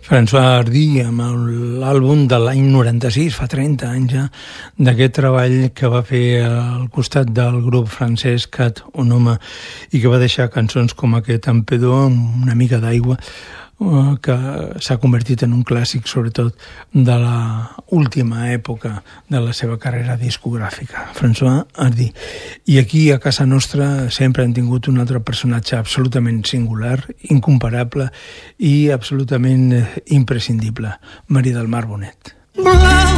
François Hardy, amb l'àlbum de l'any 96, fa 30 anys ja, d'aquest treball que va fer al costat del grup francès Cat Un Home i que va deixar cançons com aquest Empedó amb una mica d'aigua, que s'ha convertit en un clàssic, sobretot de la última època de la seva carrera discogràfica, François Hardy. I aquí a casa nostra sempre hem tingut un altre personatge absolutament singular, incomparable i absolutament imprescindible, Maria del Mar Bonet.